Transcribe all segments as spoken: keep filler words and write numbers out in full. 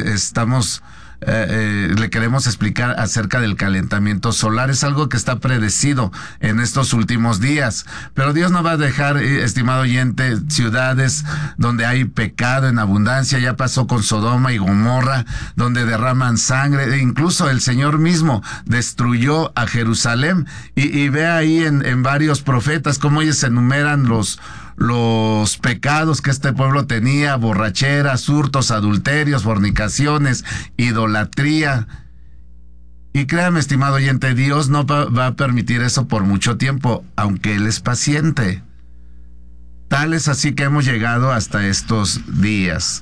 estamos... Eh, eh, le queremos explicar acerca del calentamiento solar. Es algo que está predecido en estos últimos días, pero Dios no va a dejar, eh, estimado oyente, ciudades donde hay pecado en abundancia. Ya pasó con Sodoma y Gomorra, donde derraman sangre. E incluso el Señor mismo destruyó a Jerusalén, y, y ve ahí en, en varios profetas cómo ellos enumeran los los pecados que este pueblo tenía: borracheras, hurtos, adulterios, fornicaciones, idolatría. Y créame, estimado oyente, Dios no va, va a permitir eso por mucho tiempo, aunque Él es paciente. Tal es así que hemos llegado hasta estos días.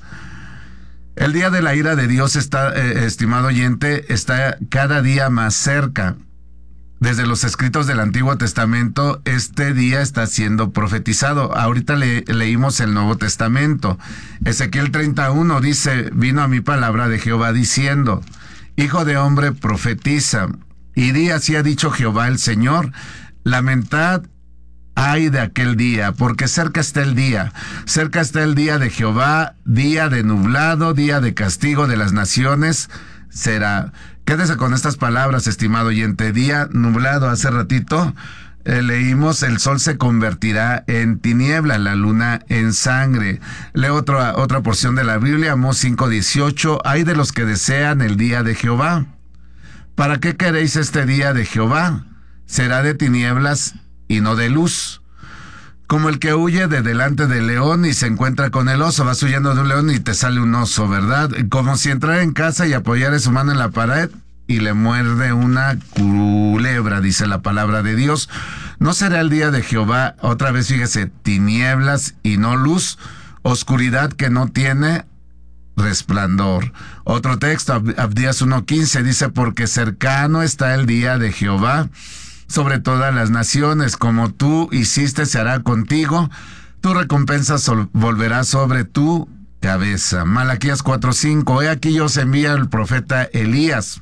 El día de la ira de Dios está, eh, estimado oyente, está cada día más cerca. Desde los escritos del Antiguo Testamento, este día está siendo profetizado. Ahorita le, leímos el Nuevo Testamento. Ezequiel treinta y uno dice: vino a mí palabra de Jehová diciendo, hijo de hombre, profetiza, y di así ha dicho Jehová el Señor, lamentad ay de aquel día, porque cerca está el día, cerca está el día de Jehová, día de nublado, día de castigo de las naciones será. Quédese con estas palabras, estimado oyente. Día nublado. Hace ratito eh, leímos: el sol se convertirá en tiniebla, la luna en sangre. Leo otra, otra porción de la Biblia, Amós cinco dieciocho. Hay de los que desean el día de Jehová. ¿Para qué queréis este día de Jehová? Será de tinieblas y no de luz. Como el que huye de delante del león y se encuentra con el oso. Vas huyendo de un león y te sale un oso, ¿verdad? Como si entrara en casa y apoyara su mano en la pared y le muerde una culebra, dice la palabra de Dios. No será el día de Jehová, otra vez fíjese, tinieblas y no luz, oscuridad que no tiene resplandor. Otro texto, Abdías uno quince, dice: porque cercano está el día de Jehová sobre todas las naciones, como tú hiciste se hará contigo, tu recompensa sol- volverá sobre tu cabeza. Malaquías cuatro cinco, he aquí yo os envía el profeta Elías.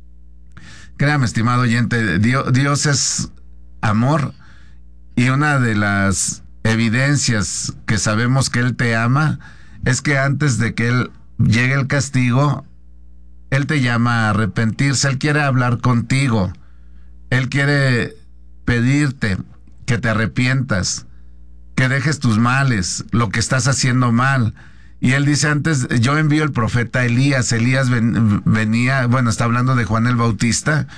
Créame, estimado oyente, Dios, Dios es amor, y una de las evidencias que sabemos que Él te ama es que antes de que Él llegue el castigo, Él te llama a arrepentirse. Él quiere hablar contigo. Él quiere pedirte que te arrepientas, que dejes tus males, lo que estás haciendo mal. Y Él dice antes: yo envío el profeta Elías. Elías ven, venía, bueno, está hablando de Juan el Bautista.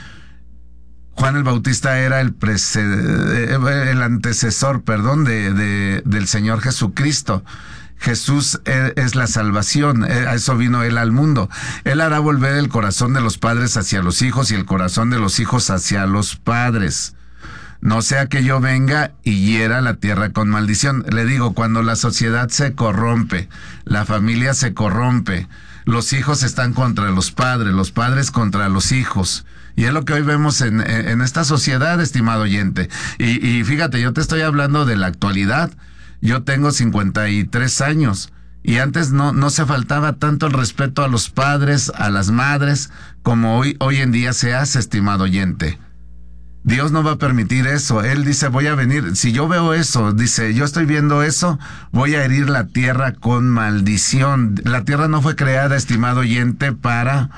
Juan el Bautista era el, precede, el antecesor, perdón, de, de, del Señor Jesucristo. Jesús es la salvación, a eso vino Él al mundo. Él hará volver el corazón de los padres hacia los hijos y el corazón de los hijos hacia los padres. No sea que yo venga y hiera la tierra con maldición. Le digo, cuando la sociedad se corrompe, la familia se corrompe, los hijos están contra los padres, los padres contra los hijos. Y es lo que hoy vemos en, en esta sociedad, estimado oyente. Y, y fíjate, yo te estoy hablando de la actualidad. Yo tengo cincuenta y tres años y antes no, no se faltaba tanto el respeto a los padres, a las madres, como hoy, hoy en día se hace, estimado oyente. Dios no va a permitir eso. Él dice: voy a venir. Si yo veo eso, dice, yo estoy viendo eso, voy a herir la tierra con maldición. La tierra no fue creada, estimado oyente, para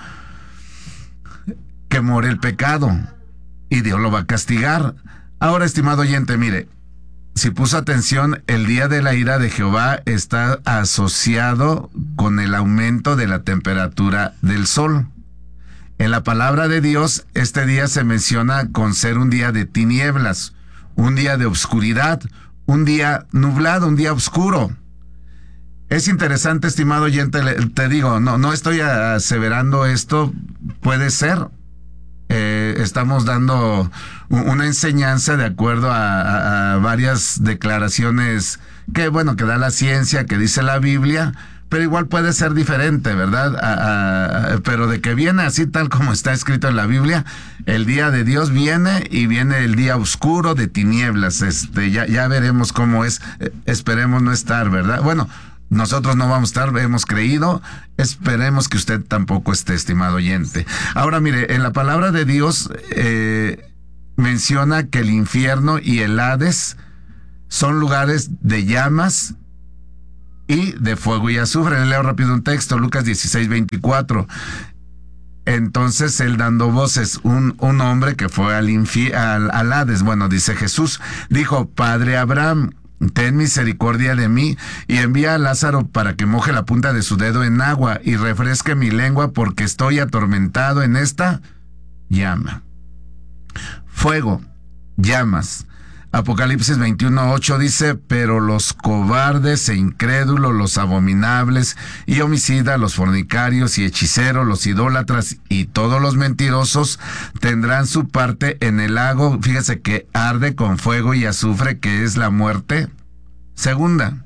que more el pecado, y Dios lo va a castigar. Ahora, estimado oyente, mire, si puso atención, el día de la ira de Jehová está asociado con el aumento de la temperatura del sol. En la palabra de Dios, este día se menciona con ser un día de tinieblas, un día de oscuridad, un día nublado, un día oscuro. Es interesante, estimado oyente, te digo, no, no estoy aseverando esto, puede ser. Eh, estamos dando una enseñanza de acuerdo a, a, a varias declaraciones que, bueno, que da la ciencia, que dice la Biblia, pero igual puede ser diferente, ¿verdad? A, a, pero de que viene así tal como está escrito en la Biblia, el día de Dios viene, y viene el día oscuro de tinieblas. Este, ya, ya veremos cómo es, eh, esperemos no estar, ¿verdad? Bueno, nosotros no vamos a estar, hemos creído, esperemos que usted tampoco esté, estimado oyente. Ahora mire, en la palabra de Dios eh, menciona que el infierno y el Hades son lugares de llamas y de fuego y azufre. Le leo rápido un texto, Lucas dieciséis, veinticuatro. Entonces él dando voces, un, un hombre que fue al, infi, al, al Hades, bueno, dice Jesús, dijo, Padre Abraham, ten misericordia de mí y envía a Lázaro para que moje la punta de su dedo en agua y refresque mi lengua porque estoy atormentado en esta llama. Fuego, llamas. Apocalipsis veintiuno, ocho dice, pero los cobardes e incrédulos, los abominables y homicidas, los fornicarios y hechiceros, los idólatras y todos los mentirosos tendrán su parte en el lago, fíjese, que arde con fuego y azufre, que es la muerte segunda.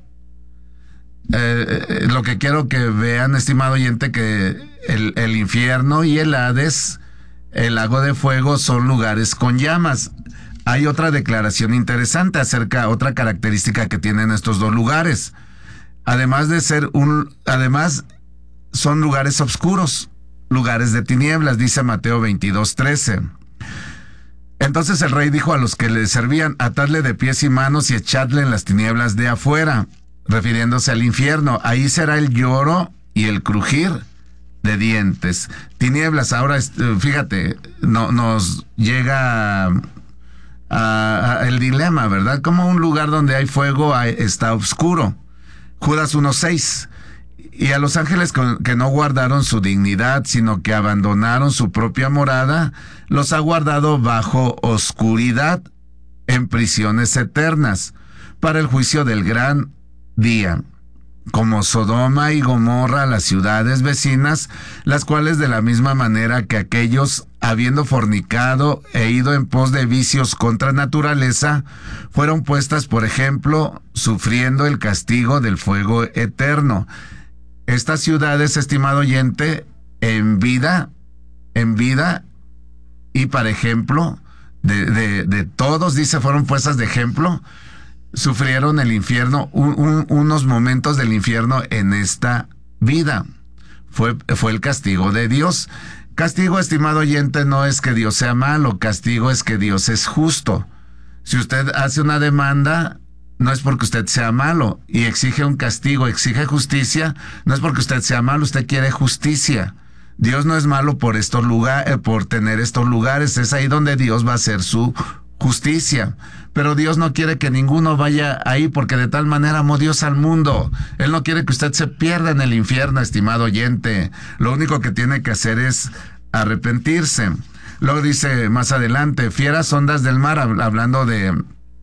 Eh, lo que quiero que vean, estimado oyente, que el, el infierno y el Hades, el lago de fuego, son lugares con llamas. Hay otra declaración interesante acerca, otra característica que tienen estos dos lugares. Además de ser un, además son lugares oscuros, lugares de tinieblas, dice Mateo veintidós, trece. Entonces el rey dijo a los que le servían, atadle de pies y manos y echadle en las tinieblas de afuera, refiriéndose al infierno. Ahí será el lloro y el crujir de dientes. Tinieblas, ahora fíjate, no, nos llega a, a el dilema, ¿verdad? Como un lugar donde hay fuego hay, está oscuro. Judas uno seis. Y a los ángeles que no guardaron su dignidad, sino que abandonaron su propia morada, los ha guardado bajo oscuridad en prisiones eternas, para el juicio del gran día, como Sodoma y Gomorra, las ciudades vecinas, las cuales de la misma manera que aquellos, habiendo fornicado e ido en pos de vicios contra naturaleza, fueron puestas, por ejemplo, sufriendo el castigo del fuego eterno. Estas ciudades, estimado oyente, en vida, en vida y para ejemplo de, de, de todos, dice, fueron puestas de ejemplo, sufrieron el infierno, un, un, unos momentos del infierno en esta vida. Fue, fue el castigo de Dios. Castigo, estimado oyente, no es que Dios sea malo, castigo es que Dios es justo. Si usted hace una demanda, no es porque usted sea malo y exige un castigo, exige justicia, no es porque usted sea malo, usted quiere justicia. Dios no es malo por estos lugares, por tener estos lugares, es ahí donde Dios va a hacer su justicia. Pero Dios no quiere que ninguno vaya ahí, porque de tal manera amó Dios al mundo. Él no quiere que usted se pierda en el infierno, estimado oyente. Lo único que tiene que hacer es arrepentirse. Luego dice más adelante, fieras ondas del mar, hablando de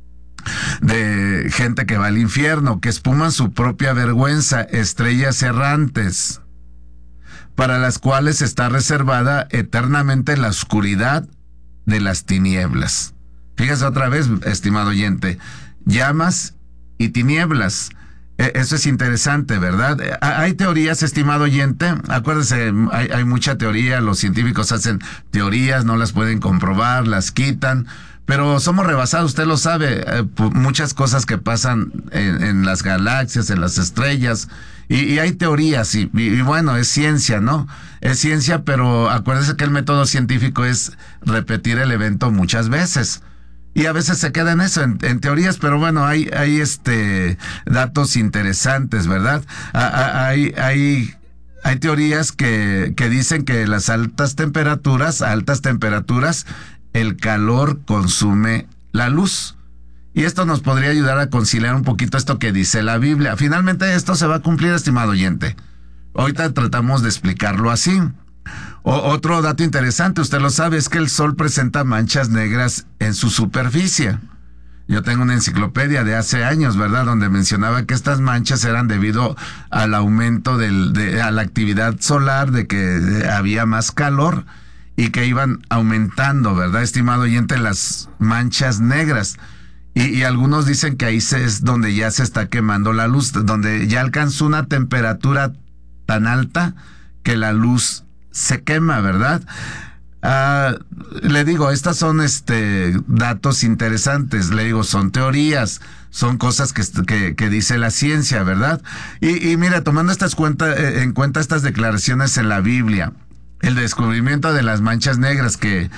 de gente que va al infierno, que espuman su propia vergüenza, estrellas errantes, para las cuales está reservada eternamente la oscuridad de las tinieblas. Fíjese otra vez, estimado oyente, llamas y tinieblas. Eso es interesante, ¿verdad? Hay teorías, estimado oyente, acuérdese, hay, hay mucha teoría, los científicos hacen teorías, no las pueden comprobar, las quitan, pero somos rebasados, usted lo sabe, eh, muchas cosas que pasan en, en las galaxias, en las estrellas, y, y hay teorías, y, y, y bueno, es ciencia, ¿no? Es ciencia, pero acuérdese que el método científico es repetir el evento muchas veces. Y a veces se queda en eso, en, en teorías, pero bueno, hay, hay este datos interesantes, ¿verdad? Hay, hay, hay teorías que, que dicen que las altas temperaturas, a altas temperaturas, el calor consume la luz. Y esto nos podría ayudar a conciliar un poquito esto que dice la Biblia. Finalmente esto se va a cumplir, estimado oyente. Ahorita tratamos de explicarlo así. O, otro dato interesante, usted lo sabe, es que el sol presenta manchas negras en su superficie. Yo tengo una enciclopedia de hace años, ¿verdad?, donde mencionaba que estas manchas eran debido al aumento del, de, a la actividad solar, de que había más calor y que iban aumentando, ¿verdad, estimado oyente?, las manchas negras. Y, y algunos dicen que ahí se, es donde ya se está quemando la luz, donde ya alcanzó una temperatura tan alta que la luz se quema, ¿verdad? Uh, le digo, estas son este datos interesantes, le digo, son teorías, son cosas que, que, que dice la ciencia, ¿verdad? Y, y mire, tomando estas cuenta, eh, en cuenta estas declaraciones en la Biblia, el descubrimiento de las manchas negras, que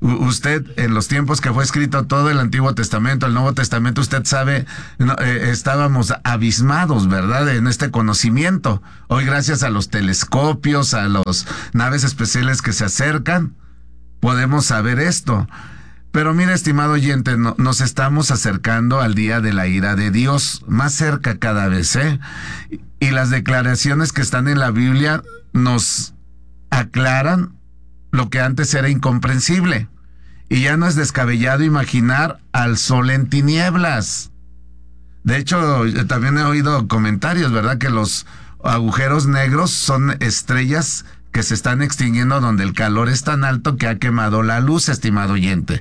usted, en los tiempos que fue escrito todo el Antiguo Testamento, el Nuevo Testamento, usted sabe, no, eh, estábamos abismados, ¿verdad?, en este conocimiento. Hoy, gracias a los telescopios, a las naves especiales que se acercan, podemos saber esto. Pero mira, estimado oyente, no, nos estamos acercando al día de la ira de Dios, más cerca cada vez, ¿eh? Y las declaraciones que están en la Biblia nos aclaran lo que antes era incomprensible. Y ya no es descabellado imaginar al sol en tinieblas. De hecho, también he oído comentarios, ¿verdad?, que los agujeros negros son estrellas que se están extinguiendo donde el calor es tan alto que ha quemado la luz, estimado oyente.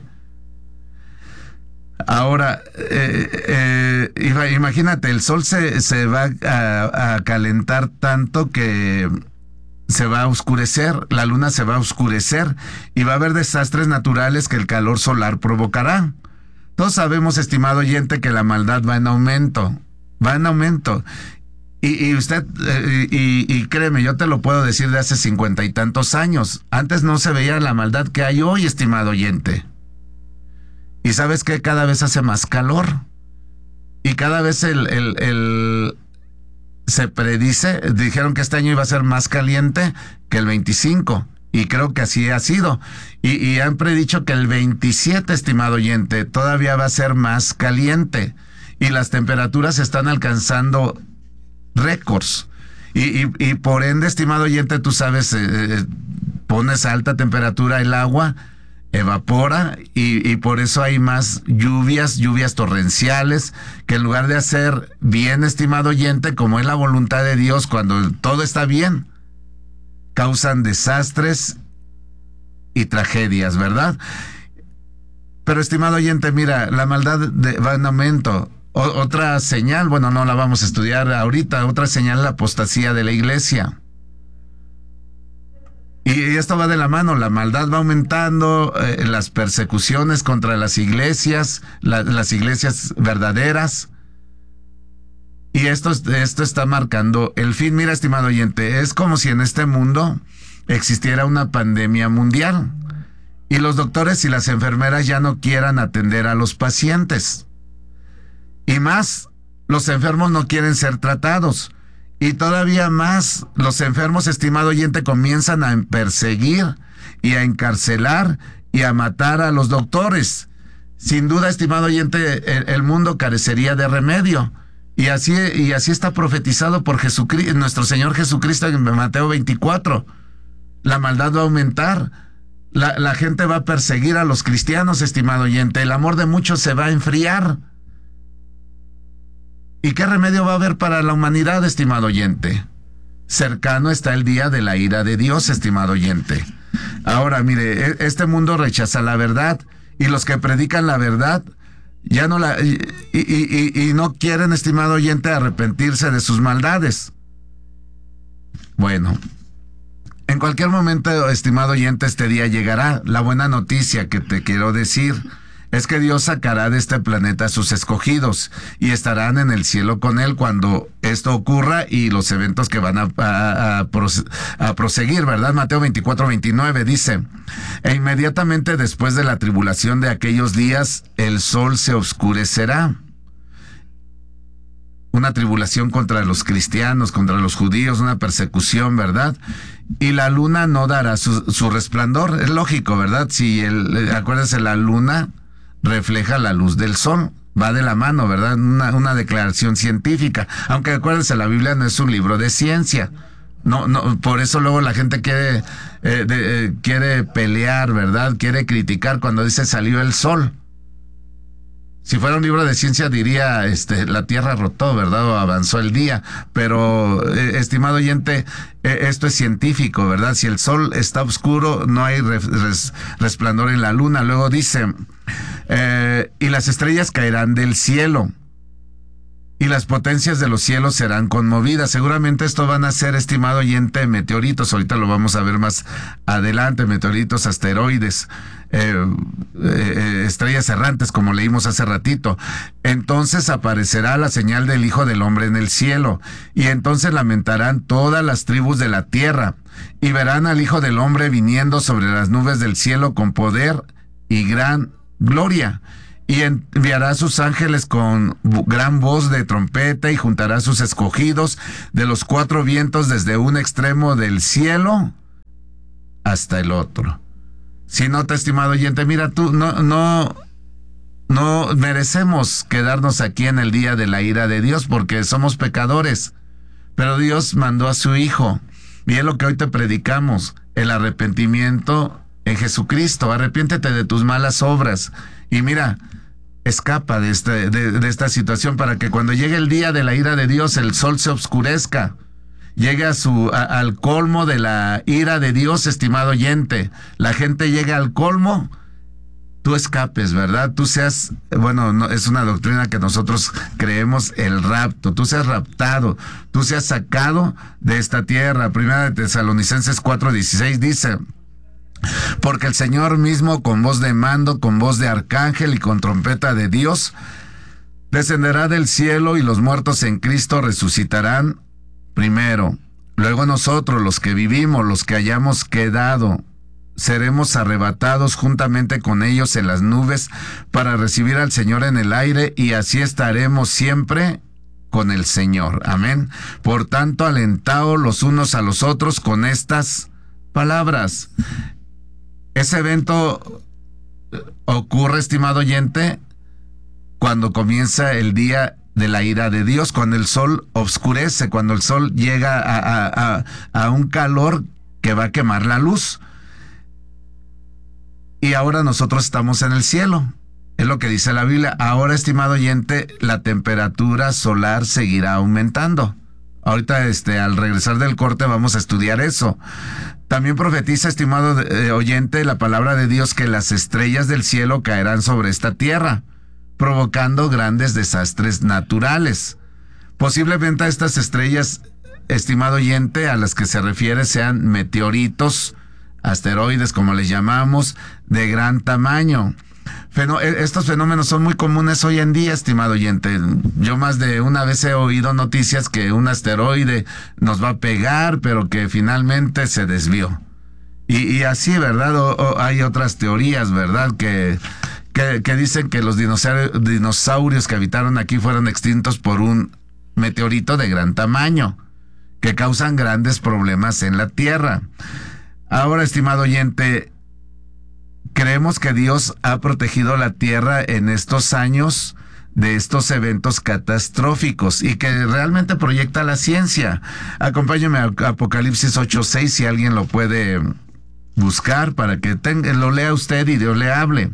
Ahora, eh, eh, imagínate, el sol se, se va a, a calentar tanto que se va a oscurecer, la luna se va a oscurecer y va a haber desastres naturales que el calor solar provocará. Todos sabemos, estimado oyente, que la maldad va en aumento, va en aumento. Y, y usted, eh, y, y créeme, yo te lo puedo decir de hace cincuenta y tantos años. Antes no se veía la maldad que hay hoy, estimado oyente. Y sabes que cada vez hace más calor. Y cada vez el, el, el se predice, dijeron que este año iba a ser más caliente que el veinticinco. Y creo que así ha sido. Y, y han predicho que el veintisiete, estimado oyente, todavía va a ser más caliente. Y las temperaturas están alcanzando récords. Y, y, y por ende, estimado oyente, tú sabes, eh, pones a alta temperatura el agua, evapora y, y por eso hay más lluvias, lluvias torrenciales, que en lugar de hacer bien, estimado oyente, como es la voluntad de Dios cuando todo está bien, causan desastres y tragedias, ¿verdad? Pero, estimado oyente, mira, la maldad de, va en aumento. O, otra señal, bueno, no la vamos a estudiar ahorita, otra señal, la apostasía de la iglesia. Y esto va de la mano, la maldad va aumentando, eh, las persecuciones contra las iglesias, la, las iglesias verdaderas. Y esto, esto está marcando el fin. Mira, estimado oyente, es como si en este mundo existiera una pandemia mundial y los doctores y las enfermeras ya no quieran atender a los pacientes. Y más, los enfermos no quieren ser tratados. Y todavía más, los enfermos, estimado oyente, comienzan a perseguir y a encarcelar y a matar a los doctores. Sin duda, estimado oyente, el, el mundo carecería de remedio. Y así, y así está profetizado por Jesucristo, nuestro Señor Jesucristo en Mateo veinticuatro. La maldad va a aumentar. La, la gente va a perseguir a los cristianos, estimado oyente. El amor de muchos se va a enfriar. ¿Y qué remedio va a haber para la humanidad, estimado oyente? Cercano está el día de la ira de Dios, estimado oyente. Ahora, mire, este mundo rechaza la verdad y los que predican la verdad ya no la y, y, y, y no quieren, estimado oyente, arrepentirse de sus maldades. Bueno, en cualquier momento, estimado oyente, este día llegará. La buena noticia que te quiero decir es que Dios sacará de este planeta a sus escogidos y estarán en el cielo con Él cuando esto ocurra y los eventos que van a, a, a, prose, a proseguir, ¿verdad? Mateo veinticuatro, veintinueve dice, e inmediatamente después de la tribulación de aquellos días, el sol se oscurecerá. Una tribulación contra los cristianos, contra los judíos, una persecución, ¿verdad? Y la luna no dará su, su resplandor. Es lógico, ¿verdad? Si el, acuérdense, la luna refleja la luz del sol, va de la mano, ¿verdad? Una, una declaración científica, aunque acuérdense, la Biblia no es un libro de ciencia, no, no, por eso luego la gente quiere, eh, de, eh, quiere pelear, ¿verdad? Quiere criticar cuando dice salió el sol. Si fuera un libro de ciencia diría, este, la Tierra rotó, ¿verdad? O avanzó el día. Pero, eh, estimado oyente, eh, esto es científico, ¿verdad? Si el sol está oscuro, no hay res, res, resplandor en la luna. Luego dice, eh, y las estrellas caerán del cielo, y las potencias de los cielos serán conmovidas. Seguramente esto van a ser, estimado oyente, meteoritos. Ahorita lo vamos a ver más adelante, meteoritos, asteroides, eh, eh, estrellas errantes, como leímos hace ratito. Entonces aparecerá la señal del Hijo del Hombre en el cielo, y entonces lamentarán todas las tribus de la tierra, y verán al Hijo del Hombre viniendo sobre las nubes del cielo con poder y gran gloria. Y enviará a sus ángeles con gran voz de trompeta y juntará a sus escogidos de los cuatro vientos desde un extremo del cielo hasta el otro. Si no, te estimado oyente, mira, tú no, no, no merecemos quedarnos aquí en el día de la ira de Dios porque somos pecadores. Pero Dios mandó a su Hijo. Y es lo que hoy te predicamos, el arrepentimiento en Jesucristo. Arrepiéntete de tus malas obras. Y mira, escapa de, este, de, de esta situación para que cuando llegue el día de la ira de Dios, el sol se oscurezca. Llegue a su, a, al colmo de la ira de Dios, estimado oyente. La gente llega al colmo, tú escapes, ¿verdad? Tú seas, bueno, no, es una doctrina que nosotros creemos, el rapto. Tú seas raptado, tú seas sacado de esta tierra. Primera de Tesalonicenses cuatro dieciséis dice: porque el Señor mismo, con voz de mando, con voz de arcángel y con trompeta de Dios, descenderá del cielo, y los muertos en Cristo resucitarán primero. Luego nosotros, los que vivimos, los que hayamos quedado, seremos arrebatados juntamente con ellos en las nubes para recibir al Señor en el aire, y así estaremos siempre con el Señor. Amén. Por tanto, alentaos los unos a los otros con estas palabras. Ese evento ocurre, estimado oyente, cuando comienza el día de la ira de Dios, cuando el sol oscurece, cuando el sol llega a, a, a, a un calor que va a quemar la luz. Y ahora nosotros estamos en el cielo. Es lo que dice la Biblia. Ahora, estimado oyente, la temperatura solar seguirá aumentando. Ahorita, este, al regresar del corte, vamos a estudiar eso. También profetiza, estimado eh, oyente, la palabra de Dios, que las estrellas del cielo caerán sobre esta tierra, provocando grandes desastres naturales. Posiblemente estas estrellas, estimado oyente, a las que se refiere sean meteoritos, asteroides, como les llamamos, de gran tamaño. Fenó- estos fenómenos son muy comunes hoy en día, estimado oyente. Yo más de una vez he oído noticias que un asteroide nos va a pegar, pero que finalmente se desvió. Y, y así, ¿verdad? O, o hay otras teorías, ¿verdad? Que, que, que dicen que los dinosaurios, dinosaurios que habitaron aquí fueron extintos por un meteorito de gran tamaño, que causan grandes problemas en la Tierra. Ahora, estimado oyente, creemos que Dios ha protegido la tierra en estos años de estos eventos catastróficos y que realmente proyecta la ciencia. Acompáñeme a Apocalipsis ocho seis, si alguien lo puede buscar para que tenga, lo lea usted y Dios le hable.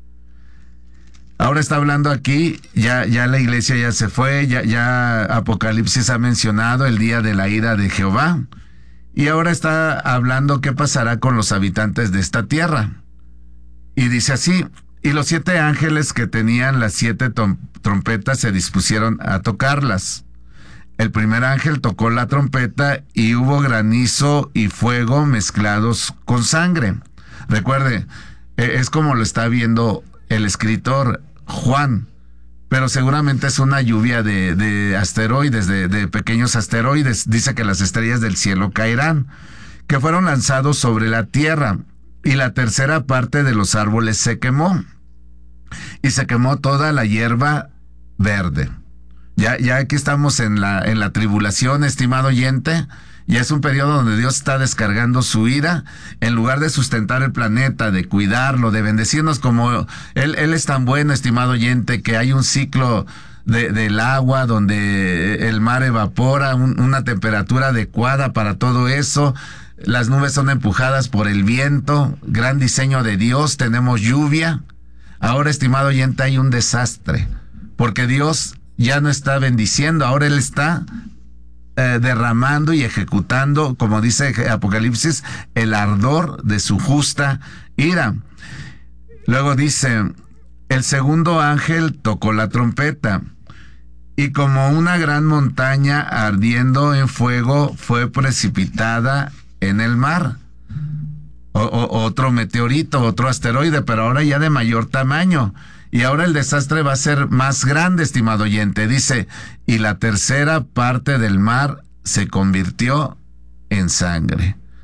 Ahora está hablando aquí, ya, ya la iglesia ya se fue, ya, ya Apocalipsis ha mencionado el día de la ira de Jehová, y ahora está hablando qué pasará con los habitantes de esta tierra. Y dice así: y los siete ángeles que tenían las siete trompetas se dispusieron a tocarlas. El primer ángel tocó la trompeta y hubo granizo y fuego mezclados con sangre. Recuerde, es como lo está viendo el escritor Juan, pero seguramente es una lluvia de, de asteroides, de, de pequeños asteroides. Dice que las estrellas del cielo caerán, que fueron lanzados sobre la tierra. Y la tercera parte de los árboles se quemó, y se quemó toda la hierba verde. Ya, ya aquí estamos en la, en la tribulación, estimado oyente. Ya es un periodo donde Dios está descargando su ira. En lugar de sustentar el planeta, de cuidarlo, de bendecirnos como Él, él es tan bueno, estimado oyente, que hay un ciclo de, del agua donde el mar evapora, un, una temperatura adecuada para todo eso. Las nubes son empujadas por el viento, gran diseño de Dios, tenemos lluvia. Ahora, estimado oyente, hay un desastre, porque Dios ya no está bendiciendo, ahora Él está eh, derramando y ejecutando, como dice Apocalipsis, el ardor de su justa ira. Luego dice: el segundo ángel tocó la trompeta, y como una gran montaña ardiendo en fuego fue precipitada en el mar. O, o, otro meteorito, otro asteroide, pero ahora ya de mayor tamaño. Y ahora el desastre va a ser más grande, estimado oyente. Dice: y la tercera parte del mar se convirtió en sangre.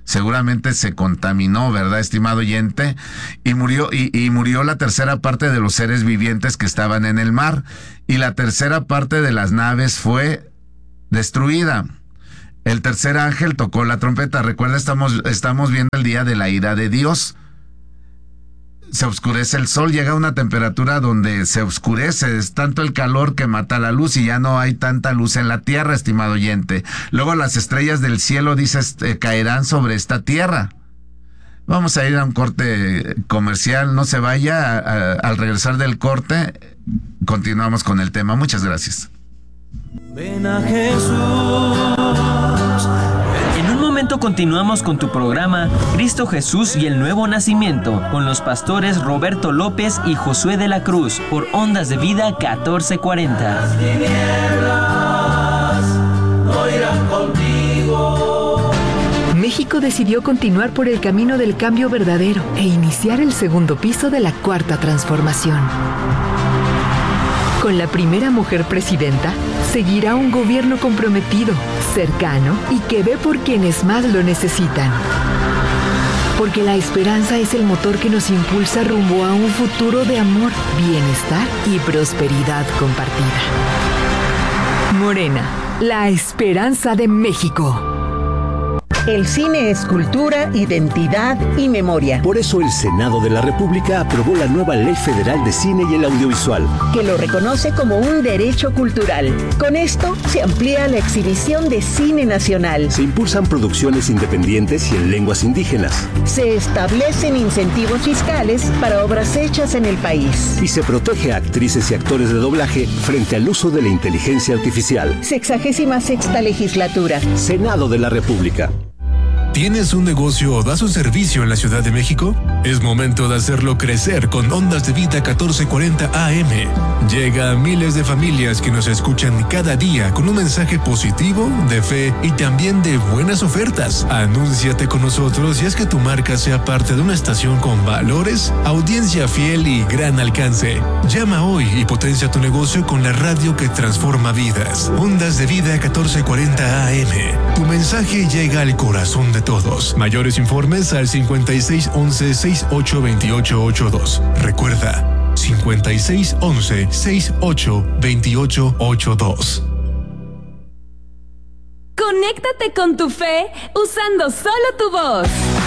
seguramente se contaminó, ¿verdad, estimado oyente? Y murió, y, y murió la tercera parte de los seres vivientes que estaban en el mar, y la tercera parte de las naves fue destruida. El tercer ángel tocó la trompeta. Recuerda, estamos, estamos viendo el día de la ira de Dios. Se oscurece el sol, llega a una temperatura donde se oscurece, es tanto el calor que mata la luz y ya no hay tanta luz en la tierra, estimado oyente. Luego las estrellas del cielo, dices, eh, caerán sobre esta tierra. Vamos a ir a un corte comercial, no se vaya. A, a, al regresar del corte, continuamos con el tema. Muchas gracias. Ven a Jesús. En un momento continuamos con tu programa Cristo Jesús y el Nuevo Nacimiento con los pastores Roberto López y Josué de la Cruz por Ondas de Vida catorce cuarenta. Las tinieblas no irán contigo. México decidió continuar por el camino del cambio verdadero e iniciar el segundo piso de la cuarta transformación. Con la primera mujer presidenta, seguirá un gobierno comprometido, cercano y que ve por quienes más lo necesitan. Porque la esperanza es el motor que nos impulsa rumbo a un futuro de amor, bienestar y prosperidad compartida. Morena, la esperanza de México. El cine es cultura, identidad y memoria. Por eso el Senado de la República aprobó la nueva Ley Federal de Cine y el Audiovisual, que lo reconoce como un derecho cultural. Con esto se amplía la exhibición de cine nacional. Se impulsan producciones independientes y en lenguas indígenas. Se establecen incentivos fiscales para obras hechas en el país. Y se protege a actrices y actores de doblaje frente al uso de la inteligencia artificial. Sexagésima sexta legislatura. Senado de la República. ¿Tienes un negocio o das un servicio en la Ciudad de México? Es momento de hacerlo crecer con Ondas de Vida catorce cuarenta A M. Llega a miles de familias que nos escuchan cada día con un mensaje positivo, de fe y también de buenas ofertas. Anúnciate con nosotros y haz que tu marca sea parte de una estación con valores, audiencia fiel y gran alcance. Llama hoy y potencia tu negocio con la radio que transforma vidas. Ondas de Vida catorce cuarenta A M. Tu mensaje llega al corazón de todos. Mayores informes al cincuenta y seis once sesenta y ocho veintiocho ochenta y dos. Recuerda, cincuenta y seis once sesenta y ocho veintiocho ochenta y dos. Conéctate con tu fe usando solo tu voz.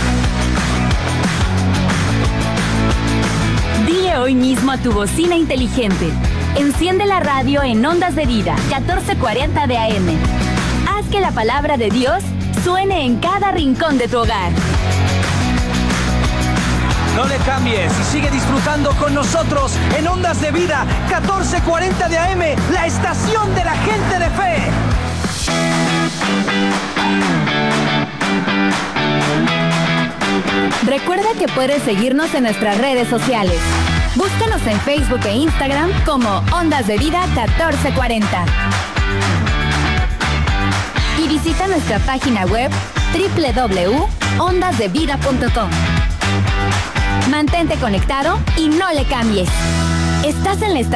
Dile hoy mismo a tu bocina inteligente: enciende la radio en Ondas de Vida catorce cuarenta de A M. Haz que la palabra de Dios suene en cada rincón de tu hogar. No le cambies y sigue disfrutando con nosotros en Ondas de Vida catorce cuarenta de A M, la estación de la gente de fe. Recuerda que puedes seguirnos en nuestras redes sociales. Búscanos en Facebook e Instagram como Ondas de Vida catorce cuarenta. Y visita nuestra página web doble u doble u doble u punto ondas de vida punto com. Mantente conectado y no le cambies. Estás en la estación